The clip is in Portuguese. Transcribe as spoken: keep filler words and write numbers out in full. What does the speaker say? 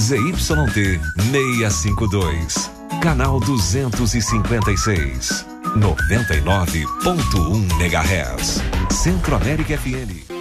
Z Y T seiscentos e cinquenta e dois, canal duzentos e cinquenta e seis, noventa e nove ponto um megahertz, Centro América F M.